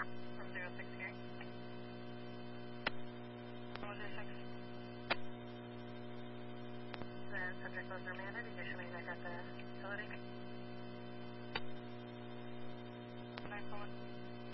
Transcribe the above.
From 06 here. 106. The subject was remanded. Additionally, back at the facility.